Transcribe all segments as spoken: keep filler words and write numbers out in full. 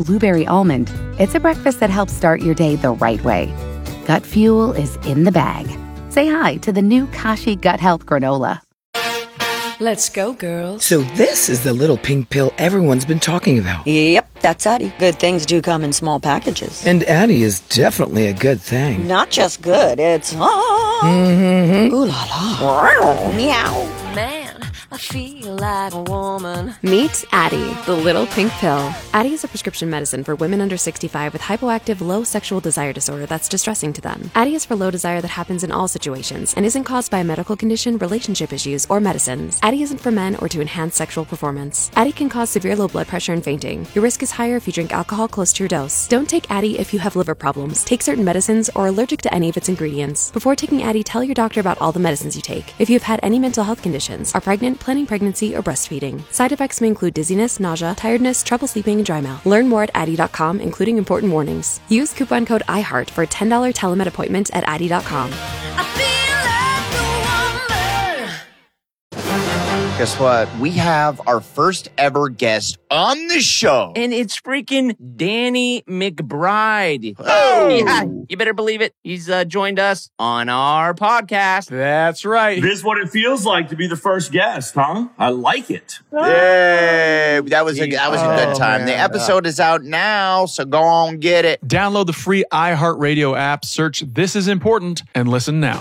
blueberry almond, it's a breakfast that helps start your day the right way. Gut Fuel is in the bag. Say hi to the new Kashi Gut Health Granola. Let's go, girls. So this is the little pink pill everyone's been talking about. Yep, that's Addie. Good things do come in small packages. And Addie is definitely a good thing. Not just good, it's... Ah, mm-hmm. Ooh la la. Meow. Man, I feel like a woman. Meet Addie, the little pink pill. Addie is a prescription medicine for women under sixty-five with hypoactive low sexual desire disorder that's distressing to them. Addie is for low desire that happens in all situations and isn't caused by a medical condition, relationship issues, or medicines. Addie isn't for men or to enhance sexual performance. Addie can cause severe low blood pressure and fainting. Your risk is higher if you drink alcohol close to your dose. Don't take Addie if you have liver problems, take certain medicines, or are allergic to any of its ingredients. Before taking Addie, tell your doctor about all the medicines you take. If you have had any mental health conditions, are pregnant, planning pregnancy, or breastfeeding. Side effects may include dizziness, nausea, tiredness, trouble sleeping, and dry mouth. Learn more at addie dot com, including important warnings. Use coupon code iHeart for a ten dollars telemed appointment at addie dot com. I feel like a woman. Guess what? We have our first ever guest on the show. And it's freaking Danny McBride. Oh. Yeah, you better believe it. He's uh, joined us on our podcast. That's right. This is what it feels like to be the first guest, huh? I like it. Yay! That was a that was a good Oh, time. man. The episode is out now, so go on get it. Download the free iHeartRadio app, search This Is Important, and listen now.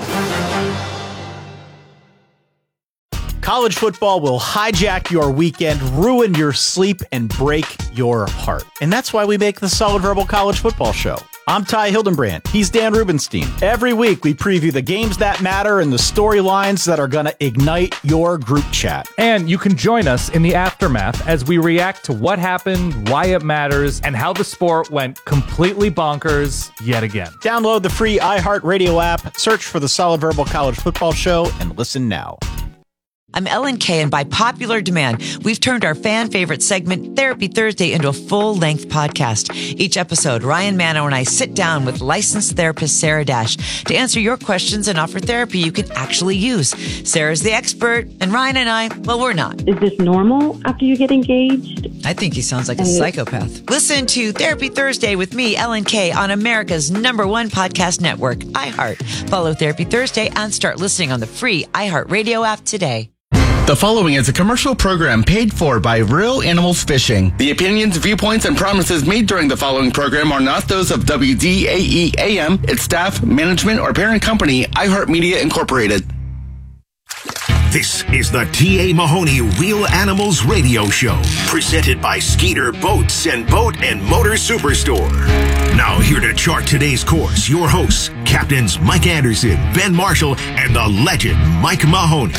College football will hijack your weekend, ruin your sleep, and break your heart. And that's why we make the Solid Verbal College Football Show. I'm Ty Hildenbrand. He's Dan Rubenstein. Every week, we preview the games that matter and the storylines that are going to ignite your group chat. And you can join us in the aftermath as we react to what happened, why it matters, and how the sport went completely bonkers yet again. Download the free iHeartRadio app, search for the Solid Verbal College Football Show, and listen now. I'm Ellen Kay, and by popular demand, we've turned our fan favorite segment, Therapy Thursday, into a full-length podcast. Each episode, Ryan Manno and I sit down with licensed therapist Sarah Dash to answer your questions and offer therapy you can actually use. Sarah's the expert, and Ryan and I, well, we're not. Is this normal after you get engaged? I think he sounds like a psychopath. Listen to Therapy Thursday with me, Ellen Kay, on America's number one podcast network, iHeart. Follow Therapy Thursday and start listening on the free iHeartRadio app today. The following is a commercial program paid for by Real Animals Fishing. The opinions, viewpoints, and promises made during the following program are not those of W D A E A M, its staff, management, or parent company, iHeartMedia Incorporated. This is the T A. Mahoney Real Animals Radio Show, presented by Skeeter Boats and Boat and Motor Superstore. Now here to chart today's course, your hosts, Captains Mike Anderson, Ben Marshall, and the legend Mike Mahoney.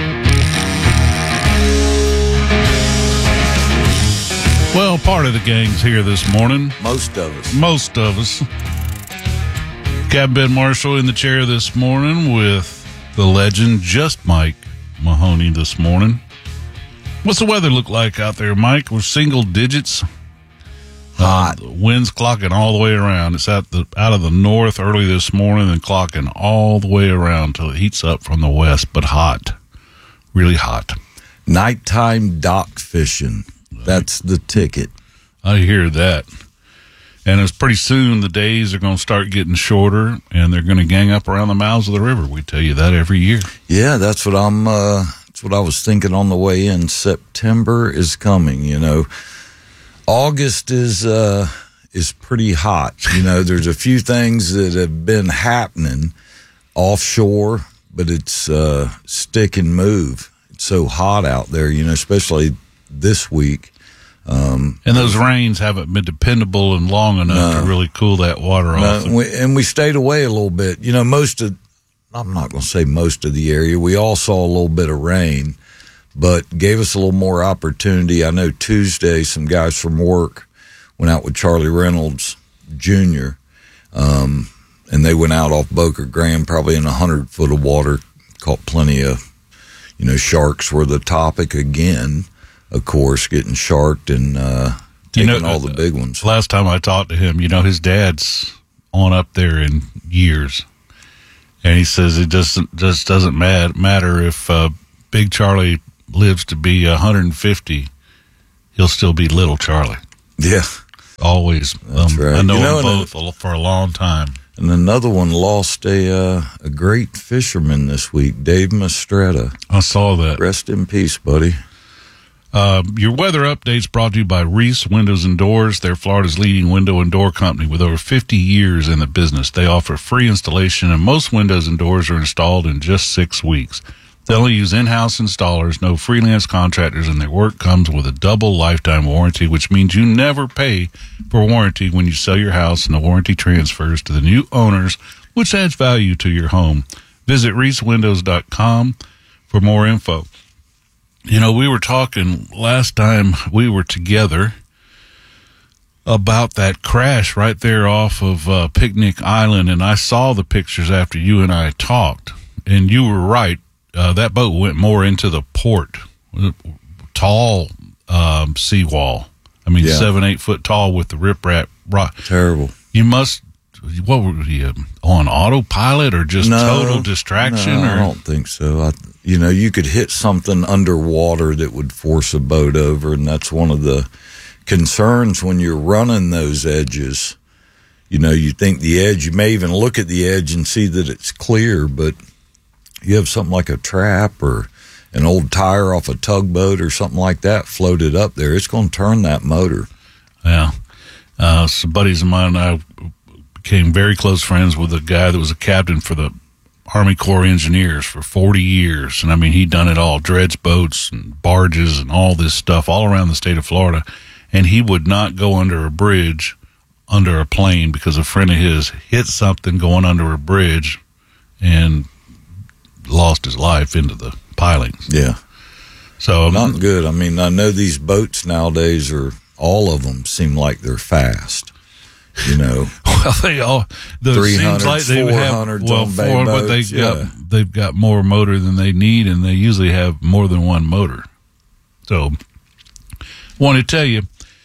Well, part of the gang's here this morning. Most of us. Most of us. Captain Ben Marshall in the chair this morning with the legend, just Mike Mahoney this morning. What's the weather look like out there, Mike? We're single digits. Hot. Uh, the wind's clocking all the way around. It's out the out of the north early this morning and clocking all the way around till it heats up from the west, but hot. Really hot. Nighttime dock fishing. That's the ticket. I hear that. And it's pretty soon the days are going to start getting shorter, and they're going to gang up around the mouths of the river. We tell you that every year. Yeah, that's what I'm. Uh, that's what I was thinking on the way in. September is coming. You know, August is uh, is pretty hot. You know, there's a few things that have been happening offshore, but it's uh, stick and move. It's so hot out there. You know, especially this week. Um, and those rains haven't been dependable and long enough no, to really cool that water no, off. And we, and we stayed away a little bit. You know, most of, I'm not going to say most of the area, we all saw a little bit of rain, but gave us a little more opportunity. I know Tuesday some guys from work went out with Charlie Reynolds Junior, um, and they went out off Boca Graham, probably in a hundred foot of water, caught plenty of, you know, sharks were the topic again. Of course, getting sharked and uh, taking you know, all the big ones. Last time I talked to him, you know, his dad's on up there in years. And he says it just, just doesn't mad, matter if uh, Big Charlie lives to be one hundred fifty. He'll still be Little Charlie. Yeah. All always. That's um, right. I know, You know, them and both for a long time. And another one lost a uh, a great fisherman this week, Dave Mastretta. I saw that. Rest in peace, buddy. Uh, your weather update's brought to you by Reese Windows and Doors. They're Florida's leading window and door company with over fifty years in the business. They offer free installation, and most windows and doors are installed in just six weeks. They only use in-house installers, no freelance contractors, and their work comes with a double lifetime warranty, which means you never pay for warranty when you sell your house, and the warranty transfers to the new owners, which adds value to your home. Visit reese windows dot com for more info. You know, we were talking last time we were together about that crash right there off of uh, Picnic Island, and I saw the pictures after you and I talked, and you were right. Uh, that boat went more into the port, tall um, seawall. I mean, Yeah. seven, eight foot tall with the riprap rock. Terrible. You must, what were you, on autopilot or just No, total distraction? no, or I don't think so. I, you know, you could hit something underwater that would force a boat over, and that's one of the concerns when you're running those edges. You know, you think the edge, you may even look at the edge and see that it's clear, but you have something like a trap or an old tire off a tugboat or something like that floated up there, it's going to turn that motor. Yeah. Uh, some buddies of mine and I became very close friends with a guy that was a captain for the Army Corps of Engineers for forty years. And I mean, he'd done it all, dredge boats and barges and all this stuff all around the state of Florida. And he would not go under a bridge under a plane because a friend of his hit something going under a bridge and lost his life into the pilings. Yeah. So not good. I mean, I know these boats nowadays are, all of them seem like they're fast. You know, well, they all the seems like they have well, on four, but they boats, yeah. got they've got more motor than they need, and they usually have more than one motor. So, want to tell you,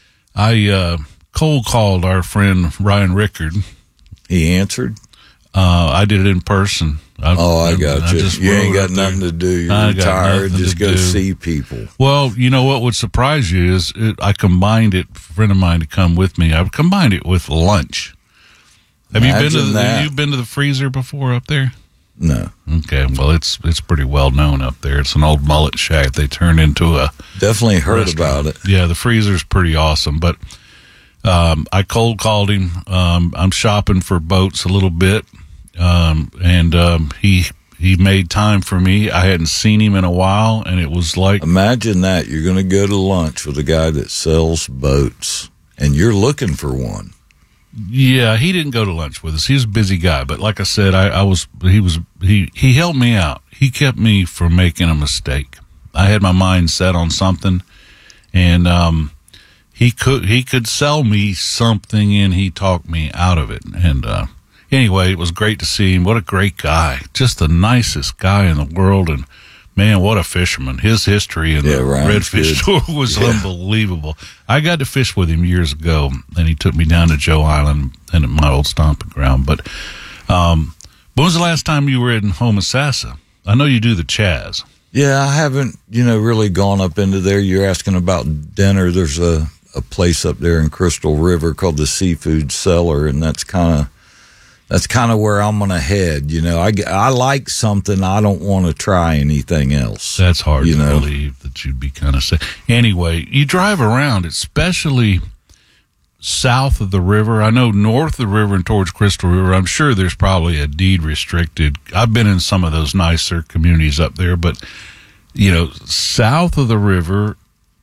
I uh, cold called our friend Ryan Rickard. He answered. Uh, I did it in person. I, oh, I got I you. just You ain't got up there. nothing to do. You're I got retired. nothing Just to go do. see people. Well, you know what would surprise you is it, I combined it. A friend of mine to come with me. I combined it with lunch. Have Imagine you been to the, that. have you been to the freezer before up there? No. Okay, well, it's it's pretty well known up there. It's an old mullet shack they turned into a Definitely heard restaurant. about it. Yeah, the freezer's pretty awesome. But um, I cold called him. Um, I'm shopping for boats a little bit, um, and um, he he made time for me. I hadn't seen him in a while, and it was like Imagine that. You're going to go to lunch with a guy that sells boats, and you're looking for one. Yeah, he didn't go to lunch with us. He was a busy guy, but like I said, I, I was he was he he helped me out. He kept me from making a mistake. I had my mind set on something, and um, he could he could sell me something, and he talked me out of it. And uh, anyway, it was great to see him. What a great guy! Just the nicest guy in the world, and man, what a fisherman! His history in Yeah, the Ryan's redfish good. store was Yeah. unbelievable. I got to fish with him years ago, and he took me down to Joe Island and at my old stomping ground. But um, when was the last time you were in Homosassa? I know you do the Chaz. Yeah, I haven't, you know, really gone up into there. You're asking about dinner. There's a, a place up there in Crystal River called the Seafood Cellar, and that's kind of that's kind of where I'm going to head. You know, I, I like something. I don't want to try anything else. That's hard you to know? believe that you'd be kind of sick. Anyway, you drive around, especially south of the river. I know north of the river and towards Crystal River, I'm sure there's probably a deed restricted. I've been in some of those nicer communities up there, but, you know, south of the river,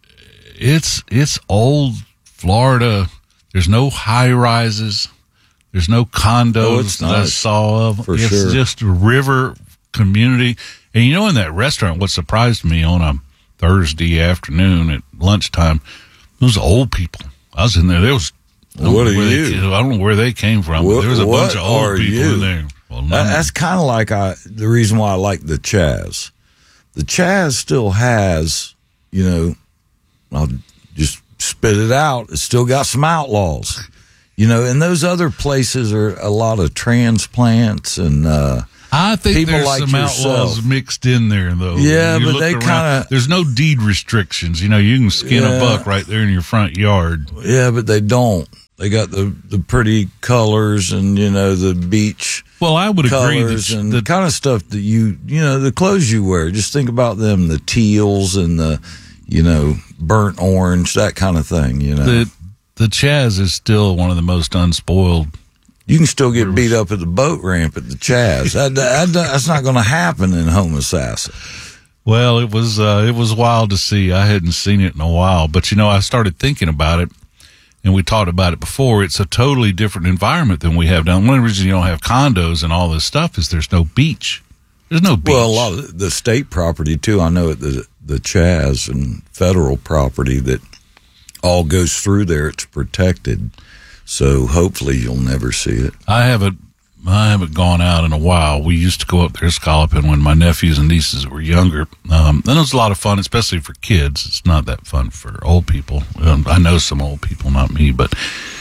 it's it's old Florida. There's no high rises. There's no condos Oh, it's that I nice. saw of. For it's sure. just a river community. And you know, in that restaurant, what surprised me on a Thursday afternoon at lunchtime, those old people. I was in there. There was I don't What know are where they you? came- I don't know where they came from. But What- there was a what bunch of old are people you? in there. Well, That, none of that's kind of like I, the reason why I like the Chaz. The Chaz still has, you know, I'll just spit it out. It's still got some outlaws, you know, and those other places are a lot of transplants and, uh, I think people there's like some yourself. outlaws mixed in there, though. Yeah, You but look they around, kinda- there's no deed restrictions. You know, you can skin Yeah. a buck right there in your front yard. Yeah, but they don't. They got the, the pretty colors and, you know, the beach. Well, I would agree colors that and the the kind of stuff that you, you know, the clothes you wear. Just think about them, the teals and the, you know, burnt orange, that kind of thing, you know. The, the Chaz is still one of the most unspoiled. You can still get beat up at the boat ramp at the Chaz. that, that, that's not going to happen in Homosassa. Well, it was uh, it was wild to see. I hadn't seen it in a while, but you know, I started thinking about it, and we talked about it before. It's a totally different environment than we have down. One reason you don't have condos and all this stuff is there's no beach. There's no beach. Well, a lot of the state property too. I know at the the Chaz and federal property that all goes through there. It's protected, so hopefully you'll never see it. I haven't. I haven't gone out in a while. We used to go up there to Scallopin when my nephews and nieces were younger. Um, and it was a lot of fun, especially for kids. It's not that fun for old people. Um, I know some old people, not me, but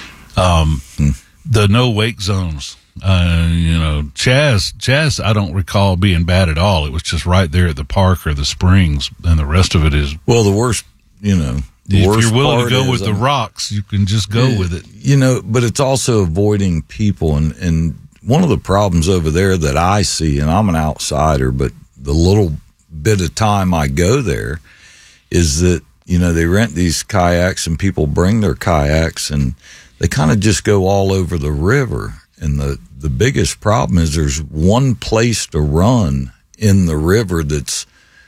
um, hmm. the no wake zones. Uh, you know, Chaz, Chaz, I don't recall being bad at all. It was just right there at the park or the springs, and the rest of it is. Well, the worst, you know. The if worst you're willing to go is, with the um, rocks, you can just go yeah, with it. You know, but it's also avoiding people and, and one of the problems over there that I see, and I'm an outsider, but the little bit of time I go there is that, you know, they rent these kayaks and people bring their kayaks and they kind of just go all over the river. And the, the biggest problem is there's one place to run in the river that's,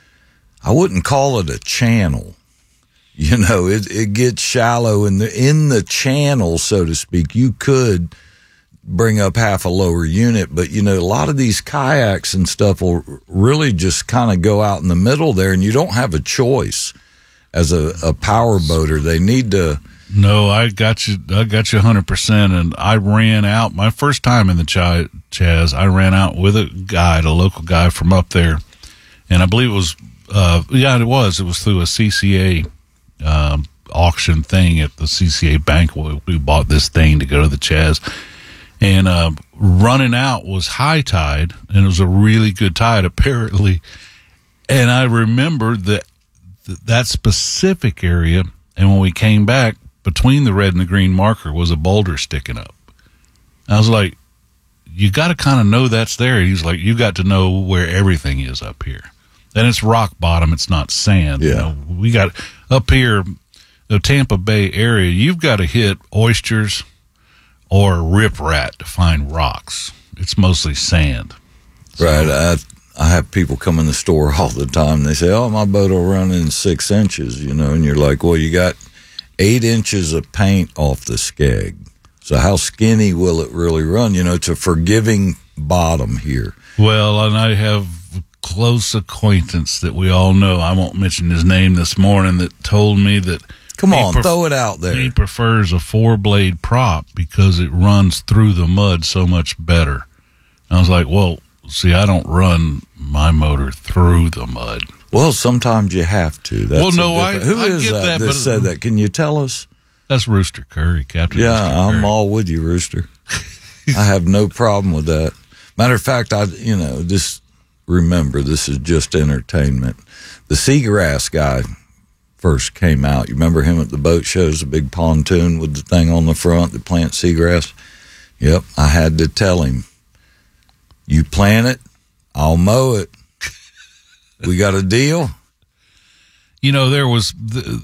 I wouldn't call it a channel. You know, it, it gets shallow in the, in the channel, so to speak. You could bring up half a lower unit, but you know, a lot of these kayaks and stuff will really just kind of go out in the middle there, and you don't have a choice as a, a power boater. They need to. No, I got you. I got you one hundred percent. And I ran out my first time in the Ch- Chaz. I ran out with a guide, a local guy from up there, and I believe it was. Uh, yeah, it was. It was through a C C A um, auction thing at the C C A bank. We, we bought this thing to go to the Chaz. And uh, running out was high tide, and it was a really good tide, apparently. And I remember that that specific area, and when we came back, between the red and the green marker was a boulder sticking up. I was like, you got to kind of know that's there. He's like, you got to know where everything is up here. And it's rock bottom, it's not sand. Yeah. You know, we got up here, the Tampa Bay area, you've got to hit oysters or riprap to find rocks. It's mostly sand. So. Right. I I have people come in the store all the time. They say, oh, my boat will run in six inches, you know, and you're like, well, you got eight inches of paint off the skeg. So how skinny will it really run? You know, it's a forgiving bottom here. Well, and I have a close acquaintance that we all know. I won't mention his name this morning that told me that Come on, pref- throw it out there. He prefers a four-blade prop because it runs through the mud so much better. I was like, well, see, I don't run my motor through the mud. Well, sometimes you have to. That's well, no, I, Who I is get that that, that but said that? Can you tell us? That's Rooster Curry, Captain Yeah, Rooster I'm Curry. all with you, Rooster. I have no problem with that. Matter of fact, I, you know, just remember, this is just entertainment. The seagrass guy first came out. You remember him at the boat shows, a big pontoon with the thing on the front that plants seagrass? Yep, I had to tell him, you plant it, I'll mow it. We got a deal? You know, there was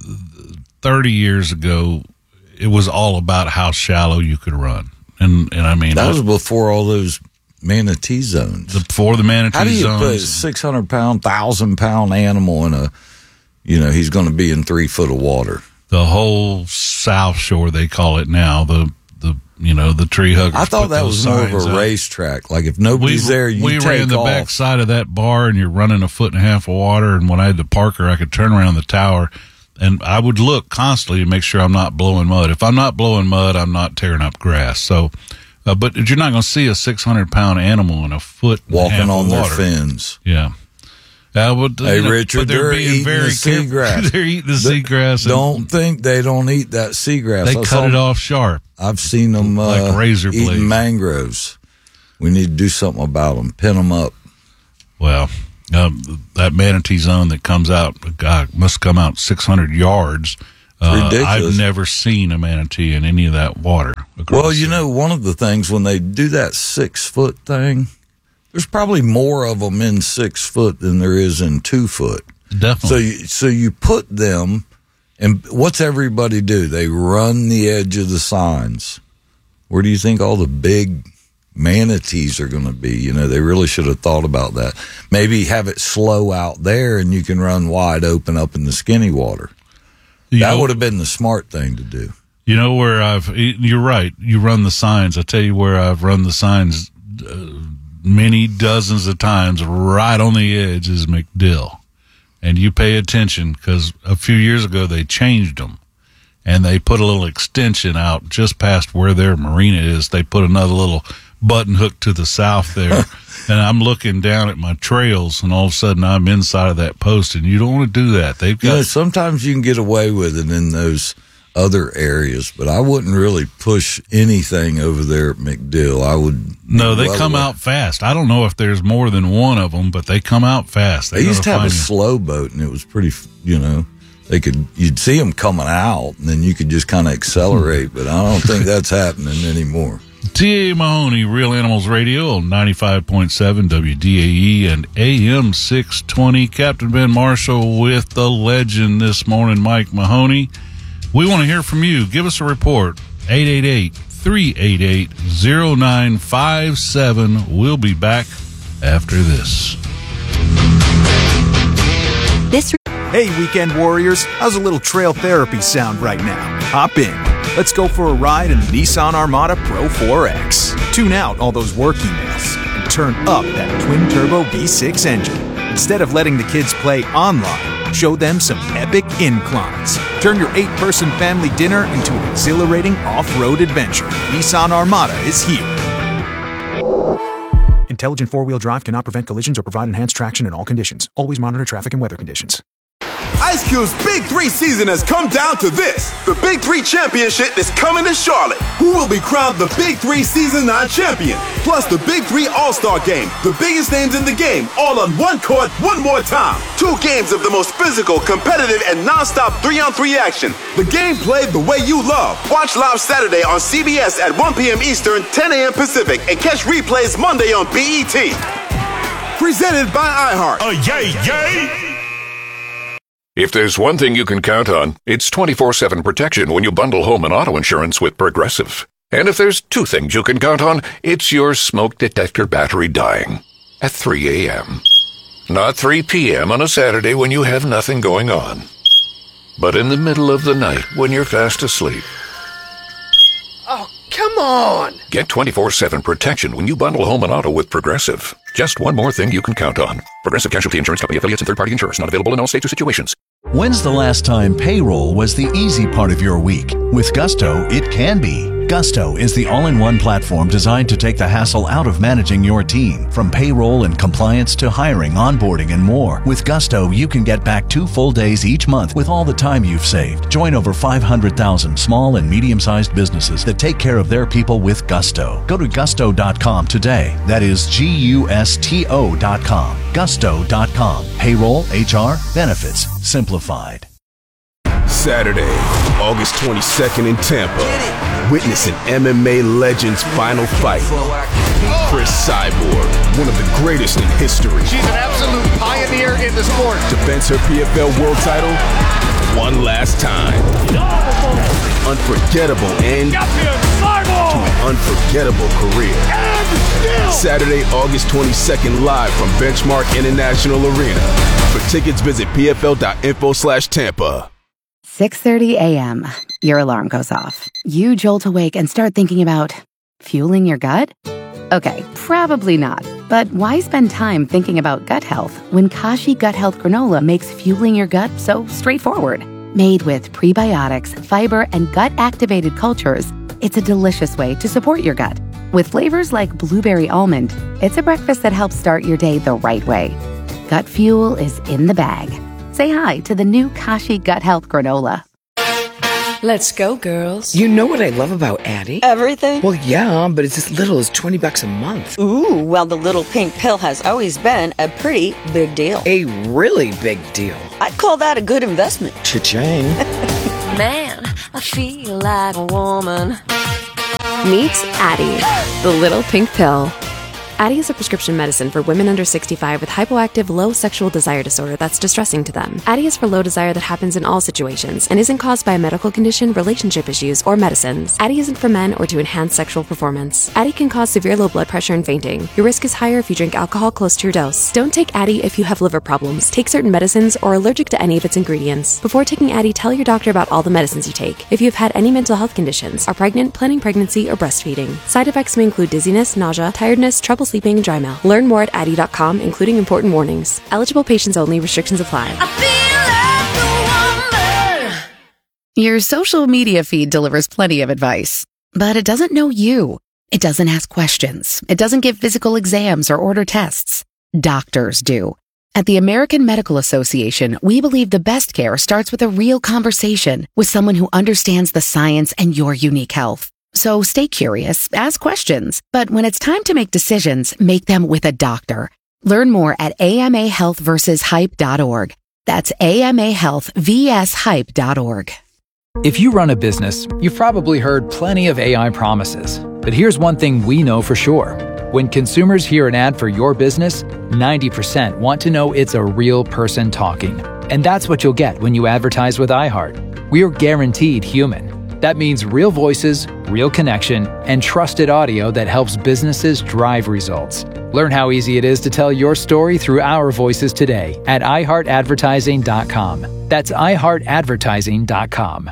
thirty years ago, it was all about how shallow you could run. And and I mean, that I, was before all those manatee zones. The, before the manatee zones. How do you zones. put a six hundred pound, one thousand pound animal in a, you know, he's going to be in three foot of water? The whole South Shore, they call it now, the, the you know, the tree huggers. I thought that was more of a out. racetrack. Like if nobody's we, there, you we take ran the off. back side of that bar, and you're running a foot and a half of water. And when I had the Parker, I could turn around the tower, and I would look constantly to make sure I'm not blowing mud. If I'm not blowing mud, I'm not tearing up grass. So, uh, but you're not going to see a six hundred pound animal in a foot walking and a half on of their water. fins. Yeah. Uh, but, hey, you know, Richard, but they're, they're being eating very the seagrass. They're eating the seagrass. Don't think they don't eat that seagrass. They I cut it off sharp. I've seen them uh, like razor blades. Eating mangroves. We need to do something about them. Pin them up. Well, um, that manatee zone that comes out, God, must come out six hundred yards. Uh, ridiculous. I've never seen a manatee in any of that water. across. Well, you know, one of the things when they do that six foot thing, there's probably more of them in six foot than there is in two foot. Definitely. So you, so you put them, and what's everybody do? They run the edge of the signs. Where do you think all the big manatees are going to be? You know, they really should have thought about that. Maybe have it slow out there, and you can run wide open up in the skinny water. You that know, would have been the smart thing to do. You know where I've, you're right, you run the signs. I tell you where I've run the signs uh, many dozens of times right on the edge is McDill. And you pay attention because a few years ago they changed them. And they put a little extension out just past where their marina is. They put another little button hook to the south there. And I'm looking down at my trails, and all of a sudden I'm inside of that post, and you don't want to do that. They've got. You know, sometimes you can get away with it in those other areas, but I wouldn't really push anything over there at McDill. I would. No, they well come away. out fast. I don't know if there's more than one of them, but they come out fast. They, they used to have a you. slow boat, and it was pretty, you know, they could, you'd see them coming out, and then you could just kind of accelerate, but I don't think that's happening anymore. T A. Mahoney, Real Animals Radio on ninety-five point seven W D A E and A M six twenty. Captain Ben Marshall with the legend this morning, Mike Mahoney. We want to hear from you. Give us a report. eight eight eight, three eight eight, zero nine five seven. We'll be back after this. This. Hey, weekend warriors. How's a little trail therapy sound right now? Hop in. Let's go for a ride in the Nissan Armada Pro four X. Tune out all those work emails and turn up that twin-turbo V six engine. Instead of letting the kids play online, show them some epic inclines. Turn your eight-person family dinner into an exhilarating off-road adventure. Nissan Armada is here. Intelligent four-wheel drive cannot prevent collisions or provide enhanced traction in all conditions. Always monitor traffic and weather conditions. Ice Cube's Big Three season has come down to this. The Big Three Championship is coming to Charlotte. Who will be crowned the Big Three Season nine champion? Plus the Big Three All-Star Game. The biggest names in the game, all on one court, one more time. Two games of the most physical, competitive, and non-stop three-on-three action. The game played the way you love. Watch live Saturday on C B S at one p.m. Eastern, ten a.m. Pacific, and catch replays Monday on B E T. Presented by iHeart. Oh, yay, yay! If there's one thing you can count on, it's twenty-four seven protection when you bundle home and auto insurance with Progressive. And if there's two things you can count on, it's your smoke detector battery dying at three a.m. Not three p.m. on a Saturday when you have nothing going on, but in the middle of the night when you're fast asleep. Oh, come on! Get twenty-four seven protection when you bundle home and auto with Progressive. Just one more thing you can count on. Progressive Casualty Insurance Company affiliates and third-party insurers. Not available in all states or situations. When's the last time payroll was the easy part of your week? With Gusto, it can be. Gusto is the all-in-one platform designed to take the hassle out of managing your team. From payroll and compliance to hiring, onboarding, and more. With Gusto, you can get back two full days each month with all the time you've saved. Join over five hundred thousand small and medium-sized businesses that take care of their people with Gusto. Go to gusto dot com today. That is G U S T O dot com. gusto dot com. Payroll, H R, benefits, simplified. Saturday, August twenty-second in Tampa. Witness an M M A legend's final fight. Chris Cyborg, one of the greatest in history. She's an absolute pioneer in the sport. Defends her P F L world title one last time. Unforgettable end to an unforgettable career. Saturday, August twenty-second, live from Benchmark International Arena. For tickets, visit P F L dot info slash Tampa. six thirty a.m. Your alarm goes off. You jolt awake and start thinking about fueling your gut? Okay, probably not. But why spend time thinking about gut health when Kashi Gut Health Granola makes fueling your gut so straightforward? Made with prebiotics, fiber, and gut-activated cultures, it's a delicious way to support your gut. With flavors like blueberry almond, it's a breakfast that helps start your day the right way. Gut fuel is in the bag. Say hi to the new Kashi Gut Health Granola. Let's go, girls. You know what I love about Addie? Everything? Well, yeah, but it's as little as twenty bucks a month. Ooh, well, the little pink pill has always been a pretty big deal. A really big deal. I'd call that a good investment. Cha-ching. Man, I feel like a woman. Meet Addyi, the little pink pill. Addyi is a prescription medicine for women under sixty-five with hypoactive low sexual desire disorder that's distressing to them. Addyi is for low desire that happens in all situations and isn't caused by a medical condition, relationship issues, or medicines. Addyi isn't for men or to enhance sexual performance. Addyi can cause severe low blood pressure and fainting. Your risk is higher if you drink alcohol close to your dose. Don't take Addyi if you have liver problems, take certain medicines, or are allergic to any of its ingredients. Before taking Addyi, tell your doctor about all the medicines you take. If you've had any mental health conditions, are pregnant, planning pregnancy, or breastfeeding. Side effects may include dizziness, nausea, tiredness, trouble sleeping, and dry mouth. Learn more at addyi dot com, including important warnings. Eligible patients only. Restrictions apply. Your social media feed delivers plenty of advice, but it doesn't know you. It doesn't ask questions. It doesn't give physical exams or order tests. Doctors do. At the American Medical Association, we believe the best care starts with a real conversation with someone who understands the science and your unique health. So stay curious, ask questions, but when it's time to make decisions, make them with a doctor. Learn more at A M A health versus hype dot org. That's A M A health versus hype dot org. If you run a business, you've probably heard plenty of A I promises. But here's one thing we know for sure. When consumers hear an ad for your business, ninety percent want to know it's a real person talking. And that's what you'll get when you advertise with iHeart. We're guaranteed human. That means real voices, real connection, and trusted audio that helps businesses drive results. Learn how easy it is to tell your story through our voices today at i heart advertising dot com. That's i heart advertising dot com.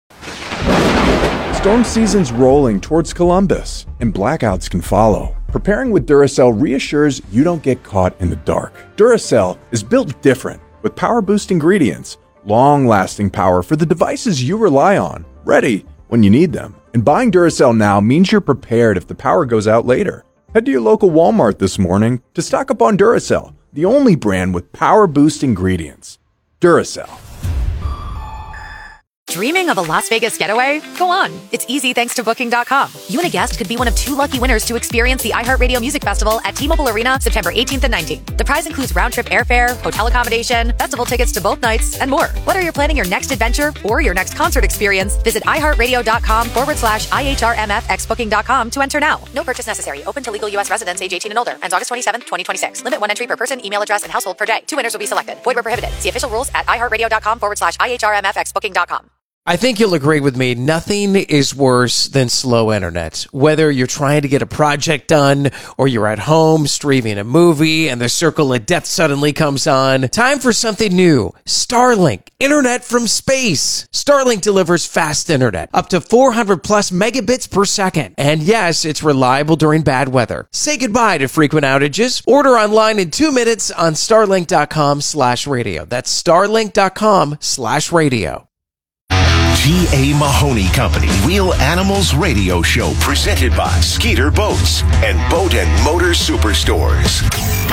Storm season's rolling towards Columbus, and blackouts can follow. Preparing with Duracell reassures you don't get caught in the dark. Duracell is built different, with power-boost ingredients, long-lasting power for the devices you rely on, ready when you need them. And buying Duracell now means you're prepared if the power goes out later. Head to your local Walmart this morning to stock up on Duracell, the only brand with power-boost ingredients. Duracell. Dreaming of a Las Vegas getaway? Go on. It's easy thanks to Booking dot com. You and a guest could be one of two lucky winners to experience the iHeartRadio Music Festival at T-Mobile Arena September eighteenth and nineteenth. The prize includes round-trip airfare, hotel accommodation, festival tickets to both nights, and more. Whether you're planning your next adventure or your next concert experience, visit iHeartRadio.com forward slash IHRMFX Booking dot com to enter now. No purchase necessary. Open to legal U S residents age eighteen and older. Ends August twenty-seventh, twenty twenty-six. Limit one entry per person, email address, and household per day. Two winners will be selected. Void where prohibited. See official rules at iHeartRadio.com forward slash IHRMFX Booking dot com. I think you'll agree with me. Nothing is worse than slow internet. Whether you're trying to get a project done or you're at home streaming a movie and the circle of death suddenly comes on, time for something new. Starlink, internet from space. Starlink delivers fast internet, up to four hundred plus megabits per second. And yes, it's reliable during bad weather. Say goodbye to frequent outages. Order online in two minutes on starlink.com slash radio. That's starlink.com slash radio. T A. Mahoney Company Real Animals Radio Show presented by Skeeter Boats and Boat and Motor Superstores.